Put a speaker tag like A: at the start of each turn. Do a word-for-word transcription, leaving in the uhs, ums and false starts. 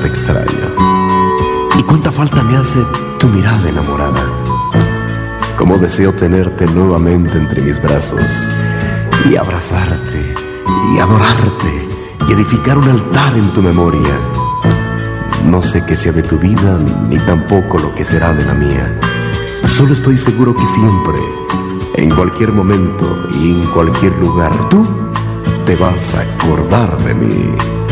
A: te extraño. Y cuánta falta me hace tu mirada enamorada. Cómo deseo tenerte nuevamente entre mis brazos y abrazarte y adorarte y edificar un altar en tu memoria. No sé qué sea de tu vida ni tampoco lo que será de la mía. Solo estoy seguro que siempre, en cualquier momento y en cualquier lugar, tú te vas a acordar de mí.